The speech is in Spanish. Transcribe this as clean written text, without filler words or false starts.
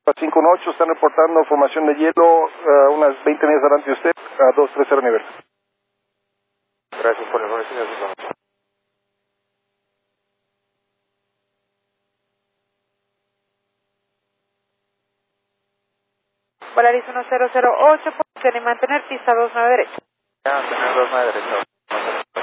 518, están reportando formación de hielo unas 20 millas adelante de usted, a 230 nivel. Gracias por la información. Polaris 1008, posición y mantener pista 29 derecha. Ya, tener 29 derecha.